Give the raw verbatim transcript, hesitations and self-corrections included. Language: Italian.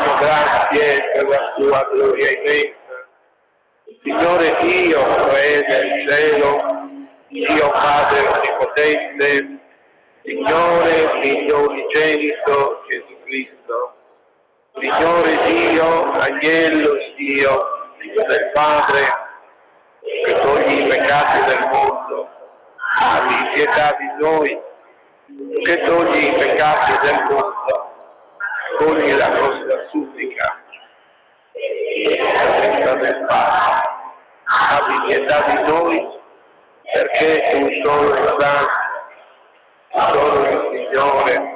diamo grazie per la tua gloria immensa. Signore Dio, Re del cielo, Dio Padre Onnipotente, Signore Figlio Unigenito Gesù Cristo, Signore Dio, Agnello Dio, Figlio del Padre, che togli i peccati del mondo, abbi pietà di noi, che togli i peccati del mondo, togli la nostra supplica, la del Padre, abbi pietà di noi, perché tu solo il Santo, solo il Signore,